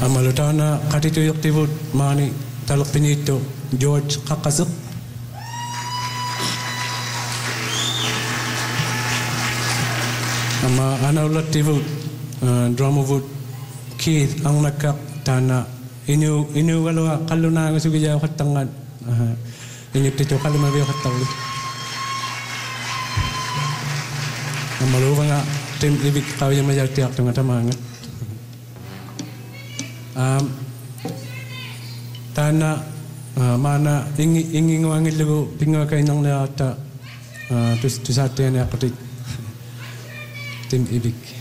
Amalutana katituyok tibut mani talok pinito George Kakasuk. Ama anaulat tibut dramavut Keith ang nakak tana inu walo kaluna nga sugija katangan inyo tito kaluma biyo katawli. Amaluwa nga tim ibig kawya majaltiak tunga tamangat. Tana mana ingin ngawangit lugo pinga kayo nang laata tusate na katit tim ibig.